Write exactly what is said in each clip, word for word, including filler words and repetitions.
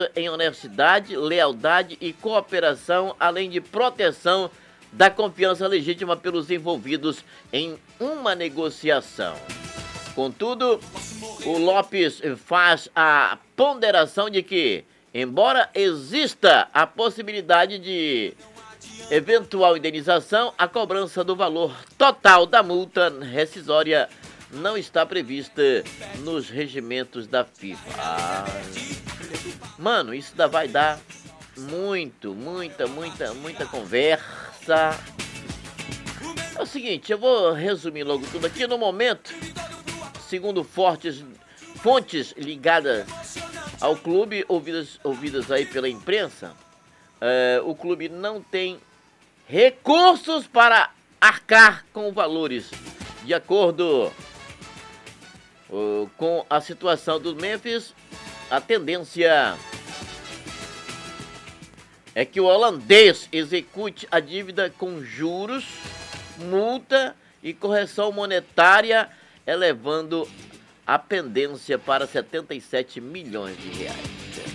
em honestidade, lealdade e cooperação, além de proteção da confiança legítima pelos envolvidos em uma negociação. Contudo, o Lopes faz a ponderação de que, embora exista a possibilidade de eventual indenização, a cobrança do valor total da multa rescisória não está prevista nos regimentos da FIFA. Ah, mano, isso dá, vai dar muito, muita, muita, muita conversa. É o seguinte, eu vou resumir logo tudo aqui. No momento, segundo fortes, fontes ligadas ao clube, ouvidas, ouvidas aí pela imprensa, é, o clube não tem recursos para arcar com valores. De acordo uh, com a situação do Memphis, a tendência é que o holandês execute a dívida com juros, multa e correção monetária, elevando a pendência para setenta e sete milhões de reais.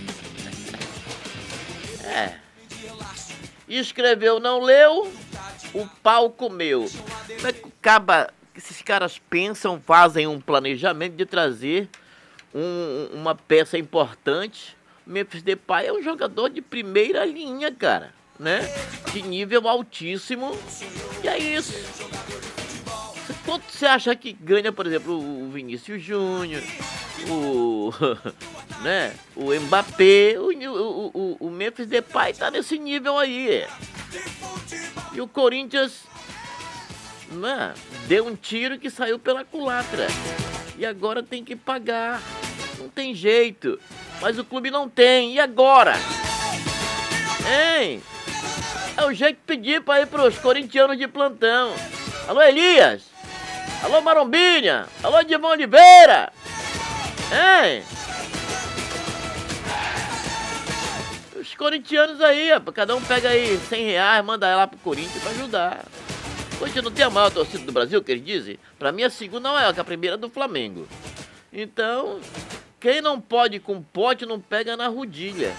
É. Escreveu, não leu, o pau comeu. Como é que acaba, esses caras pensam, fazem um planejamento de trazer um, uma peça importante. Memphis Depay é um jogador de primeira linha, cara, né? De nível altíssimo. E é isso. Quanto você acha que ganha, por exemplo, o Vinícius Júnior, o, né, o Mbappé, o, o, o, o Memphis Depay tá nesse nível aí. E o Corinthians, né, deu um tiro que saiu pela culatra. E agora tem que pagar. Não tem jeito. Mas o clube não tem. E agora? Hein? É o jeito de pedir para ir pros corintianos de plantão. Alô, Elias? Alô, Marombinha? Alô, Divão Oliveira? Hein? Os corintianos aí, ó, cada um pega aí cem reais, manda lá pro Corinthians pra ajudar. O Corinthians não tem a maior torcida do Brasil, que eles dizem? Pra mim a segunda não é, que a primeira é do Flamengo. Então, quem não pode com pote não pega na rodilha.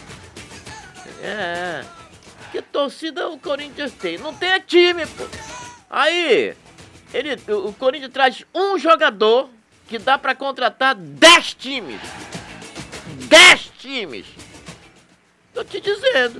É. Que torcida o Corinthians tem? Não tem time, pô. Aí, ele, o Corinthians traz um jogador que dá pra contratar dez times. dez times. Tô te dizendo.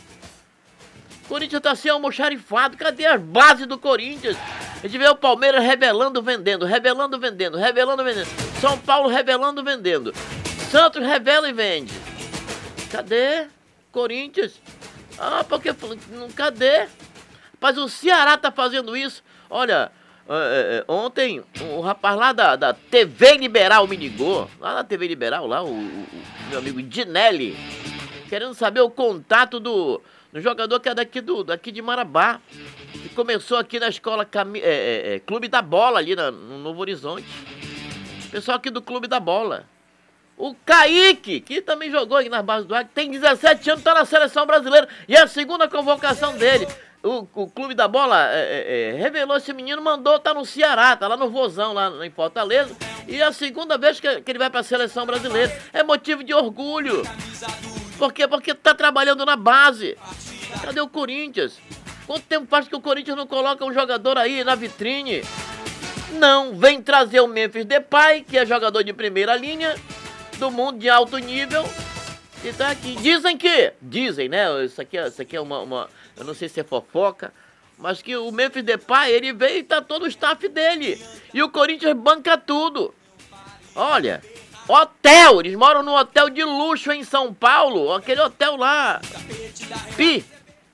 O Corinthians tá sem almoxarifado. Cadê as bases do Corinthians? A gente vê o Palmeiras revelando, vendendo, revelando, vendendo, revelando, vendendo. São Paulo revelando, vendendo. Santos revela e vende. Cadê? Corinthians? Ah, porque... Cadê? Rapaz, o Ceará tá fazendo isso. Olha, é, é, ontem o rapaz lá da, da T V Liberal me ligou. Lá na T V Liberal, lá, o, o, o meu amigo Dinelli, querendo saber o contato do, do jogador que é daqui, do, daqui de Marabá. Que começou aqui na escola Cami, é, é, é, Clube da Bola, ali na, no Novo Horizonte. Pessoal aqui do Clube da Bola. O Kaique, que também jogou aqui nas bases do Acre, tem dezessete anos, tá na seleção brasileira. E é a segunda convocação dele. O, o Clube da Bola é, é, é, revelou esse menino, mandou, tá no Ceará, tá lá no Vozão, lá em Fortaleza. E é a segunda vez que, que ele vai pra seleção brasileira. É motivo de orgulho. Por quê? Porque tá trabalhando na base. Cadê o Corinthians? Quanto tempo faz que o Corinthians não coloca um jogador aí na vitrine? Não, vem trazer o Memphis Depay, que é jogador de primeira linha, do mundo de alto nível, e tá aqui. Dizem que, dizem, né, isso aqui, isso aqui é uma, uma, eu não sei se é fofoca, mas que o Memphis Depay, ele veio e tá todo o staff dele, e o Corinthians banca tudo. Olha, hotel, eles moram num hotel de luxo em São Paulo, aquele hotel lá, Pi,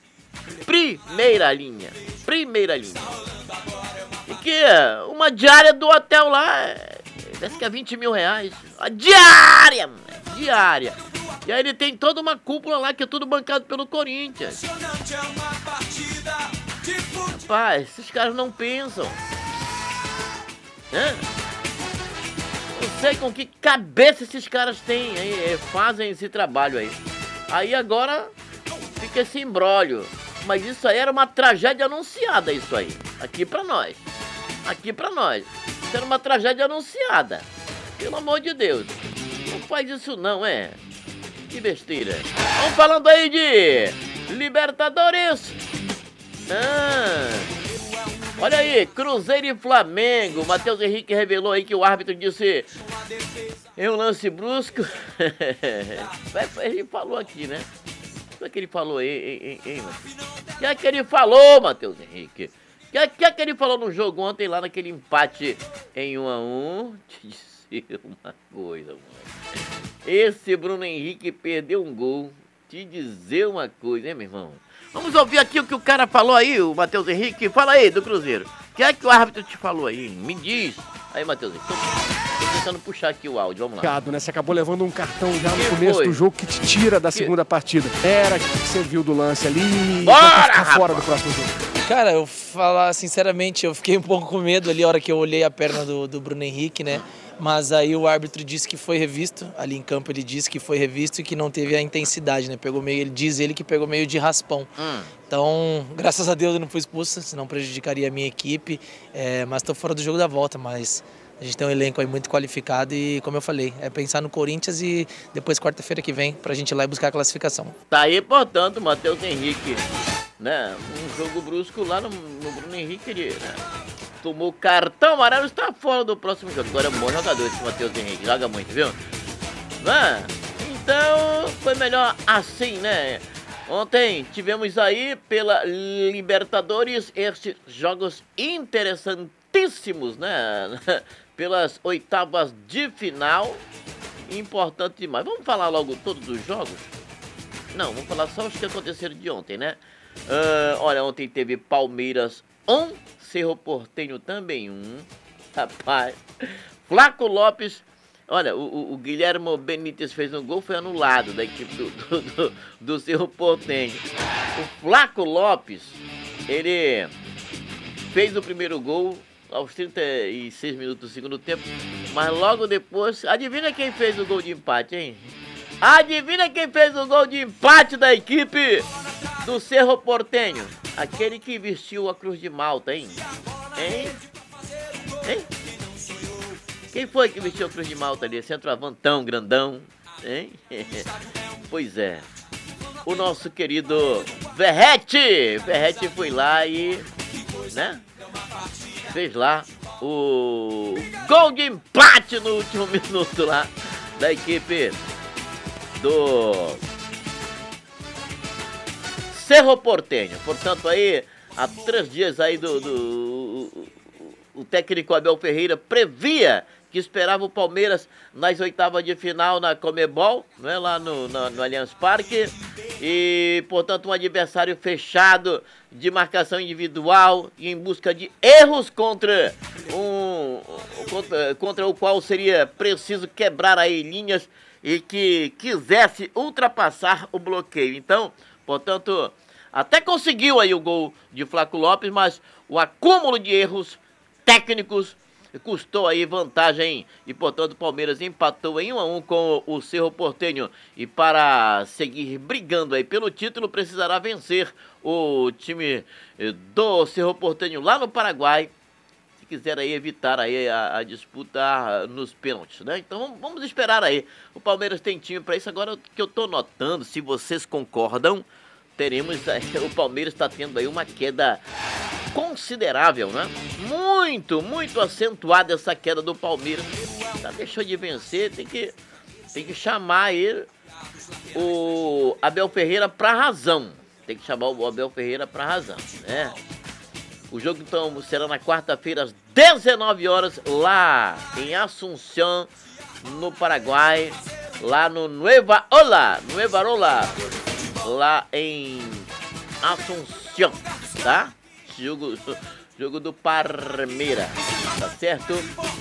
primeira linha, primeira linha. E que uma diária do hotel lá, parece que é vinte mil reais. A diária, diária. E aí ele tem toda uma cúpula lá que é tudo bancado pelo Corinthians. Rapaz, esses caras não pensam. Hã? Não sei com que cabeça esses caras têm, aí, fazem esse trabalho aí. Aí agora fica esse imbróglio. Mas isso aí era uma tragédia anunciada, isso aí. Aqui pra nós. Aqui pra nós. Isso era uma tragédia anunciada. Pelo amor de Deus. Não faz isso não, é. Que besteira. Vamos falando aí de Libertadores. Ah, olha aí, Cruzeiro e Flamengo. Matheus Henrique revelou aí que o árbitro disse em um lance brusco. Ele falou aqui, né? O que é que ele falou aí, hein, hein, O que é que ele falou, Matheus Henrique? O que é, que é que ele falou no jogo ontem lá naquele empate em um a um? Te dizer uma coisa, mano. Esse Bruno Henrique perdeu um gol. Te dizer uma coisa, hein, meu irmão? Vamos ouvir aqui o que o cara falou aí, o Matheus Henrique. Fala aí, do Cruzeiro. O que é que o árbitro te falou aí? Me diz. Aí, Matheus Henrique. Tô, tô tentando puxar aqui o áudio, vamos lá. Né? Você acabou levando um cartão já no que começo foi? do jogo que te tira da que... segunda partida. Era que você viu do lance ali. Bora, ficar fora do próximo jogo. Cara, eu falar sinceramente, eu fiquei um pouco com medo ali a hora que eu olhei a perna do, do Bruno Henrique, né? Mas aí o árbitro disse que foi revisto, ali em campo ele disse que foi revisto e que não teve a intensidade, né? Pegou meio, ele diz ele que pegou meio de raspão. Hum. Então, graças a Deus eu não fui expulso, senão prejudicaria a minha equipe. É, mas estou fora do jogo da volta, mas a gente tem um elenco aí muito qualificado e, como eu falei, é pensar no Corinthians e depois quarta-feira que vem pra gente ir lá e buscar a classificação. Tá aí, portanto, Matheus Henrique, né? Um jogo brusco lá no, no Bruno Henrique, ele, né? Tomou cartão amarelo, está fora do próximo jogo. Agora é um bom jogador esse Matheus Henrique, joga muito, viu? Né? Então, foi melhor assim, né? Ontem tivemos aí pela Libertadores esses jogos interessantíssimos, né? Pelas oitavas de final. Importante demais. Vamos falar logo todos os jogos? Não, vamos falar só os que aconteceram de ontem, né? Uh, olha, ontem teve Palmeiras um, Cerro Porteño também um. Rapaz, Flaco Lopes. Olha, o, o Guilherme Benítez fez um gol, foi anulado da equipe do, do, do, do Cerro Porteño. O Flaco Lopes, ele fez o primeiro gol aos trinta e seis minutos do segundo tempo, mas logo depois, adivinha quem fez o gol de empate, hein? Adivinha quem fez o gol de empate da equipe do Cerro Porteño? Aquele que vestiu a Cruz de Malta, hein? Hein? Hein? Quem foi que vestiu a Cruz de Malta ali? Centroavantão, grandão, hein? Pois é. O nosso querido Verratti. Verratti foi lá e, né? Fez lá o gol de empate no último minuto lá da equipe do Cerro Porteño. Portanto, aí, há três dias aí do, do o técnico Abel Ferreira previa que esperava o Palmeiras nas oitavas de final na Comebol, né, lá no, no, no Allianz Parque, e, portanto, um adversário fechado de marcação individual e em busca de erros contra, um, contra, contra o qual seria preciso quebrar aí linhas e que quisesse ultrapassar o bloqueio. Então, portanto, até conseguiu aí o gol de Flaco Lopes, mas o acúmulo de erros técnicos custou aí vantagem e, portanto, o Palmeiras empatou em um a um com o Cerro Porteño. E para seguir brigando aí pelo título, precisará vencer o time do Cerro Porteño lá no Paraguai, se quiser aí evitar aí a, a disputa nos pênaltis, né? Então vamos, vamos esperar aí. O Palmeiras tem time para isso. Agora, o que eu tô notando, se vocês concordam, teremos, o Palmeiras está tendo aí uma queda considerável, né? Muito, muito acentuada essa queda do Palmeiras. Já deixou de vencer, tem que, tem que chamar aí o Abel Ferreira pra razão. Tem que chamar o Abel Ferreira pra razão, né? O jogo, então, será na quarta-feira, às dezenove horas, lá em Assunção, no Paraguai, lá no Nueva Ola, Nueva Ola, lá em Assunção, tá? Jogo, jogo do Palmeiras, tá certo?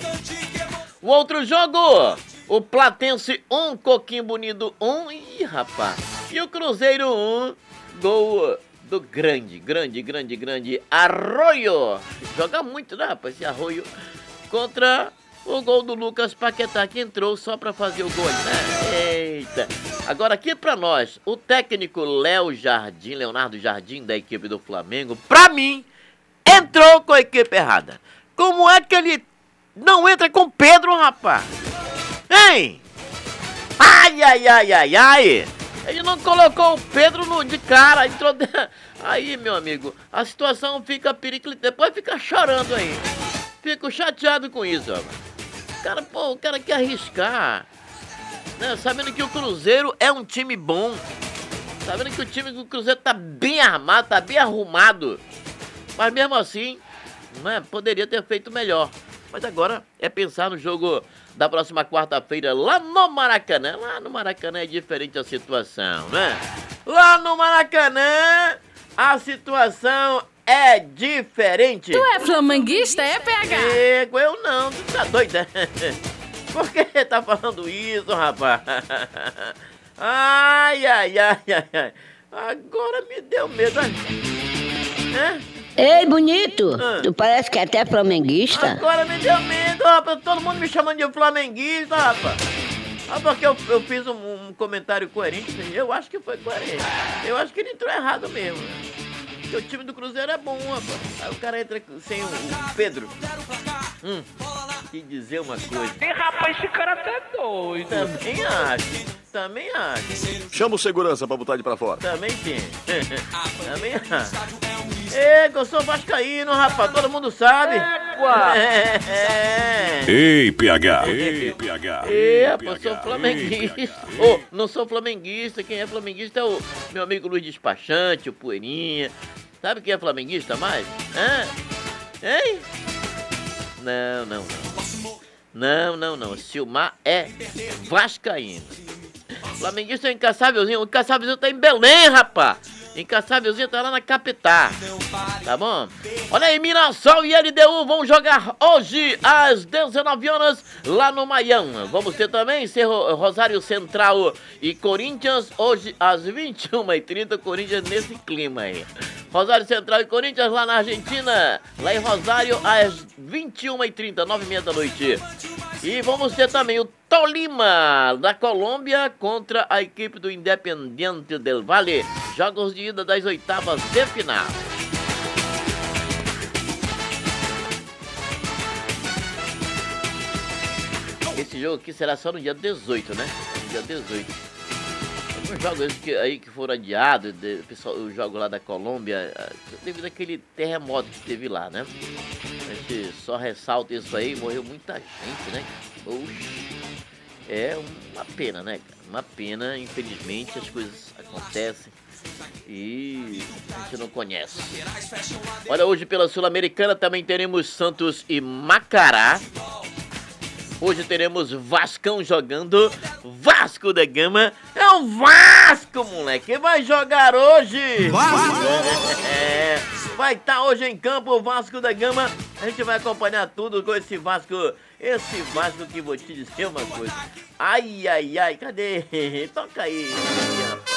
Um outro jogo, o Platense um, Coquinho Bonito um, ih, rapaz, e o Cruzeiro um, gol do grande, grande, grande, grande Arroio. Joga muito, né, rapaz, esse Arroio, contra o gol do Lucas Paquetá, que entrou só pra fazer o gol, né? Eita! Agora aqui pra nós, o técnico Léo Jardim, Leonardo Jardim, da equipe do Flamengo, pra mim, entrou com a equipe errada. Como é que ele não entra com Pedro, rapaz? Hein? Ai! Ai, ai, ai, ai, ai. Ele não colocou o Pedro no, de cara, entrou... De... Aí, meu amigo, a situação fica periclita, depois fica chorando aí. Fico chateado com isso, ó. O cara, pô, o cara quer arriscar, né? Sabendo que o Cruzeiro é um time bom. Sabendo que o time do Cruzeiro tá bem armado, tá bem arrumado. Mas mesmo assim, né, poderia ter feito melhor. Mas agora é pensar no jogo da próxima quarta-feira lá no Maracanã. Lá no Maracanã é diferente a situação, né? Lá no Maracanã a situação é diferente. Tu é flamenguista, é, P H? Ego, eu não, tu tá doida? Por que tá falando isso, rapaz? Ai, ai, ai, ai, ai. Agora me deu medo. É? Ei, bonito, Ah. tu parece que é até flamenguista. Agora me deu medo, rapaz. Todo mundo me chamando de flamenguista, rapaz. Ah, porque eu, eu fiz um, um comentário coerente. Eu acho que foi coerente. Eu acho que ele entrou errado mesmo. Porque o time do Cruzeiro é bom, rapaz. Aí o cara entra sem o, o Pedro. Hum, te dizer uma coisa. Ih, rapaz, esse cara tá é doido. Também acho. Também acho. Chama o segurança pra botar ele pra fora. Também sim. Também acho. É, que eu sou vascaíno, rapaz. Todo mundo sabe. Égua. É, é. Ei, P H. Ei, P H. É, rapaz, eu sou flamenguista. Ô, não sou flamenguista. Quem é flamenguista é o meu amigo Luiz Despachante, o Poeirinha. Sabe quem é flamenguista mais? Hã? Hein? Não, não, não. Não, não, não. Silmar é vascaíno. Flamenguista é o Incaçávelzinho. O Incaçávelzinho tá em Belém, rapaz. Incaçávelzinho tá lá na capital. Tá bom? Olha aí, Mirassol e L D U vão jogar hoje às dezenove horas lá no Maião. Vamos ter também Cerro, Rosário Central e Corinthians hoje às vinte e uma e trinta. Corinthians nesse clima aí. Rosário Central e Corinthians lá na Argentina. Lá em Rosário às vinte e uma e trinta, nove e meia da noite. E vamos ter também o Tolima da Colômbia contra a equipe do Independiente del Valle. Jogos de ida das oitavas de final. Esse jogo aqui será só no dia dezoito, né? No dia dezoito. Alguns jogos que, aí que foram adiados, de, pessoal, o jogo lá da Colômbia, devido àquele terremoto que teve lá, né? A gente só ressalta isso aí, morreu muita gente, né? Oxi. É uma pena, né, cara? Uma pena, infelizmente as coisas acontecem e a gente não conhece. Olha, hoje pela Sul-Americana também teremos Santos e Macará. Hoje teremos Vascão jogando. Vasco da Gama. É o Vasco, moleque. Vai jogar hoje. Vasco. É, vai estar hoje em campo o Vasco da Gama. A gente vai acompanhar tudo com esse Vasco. Esse Vasco que vou te dizer uma coisa. Ai, ai, ai. Cadê? Toca aí, rapaz.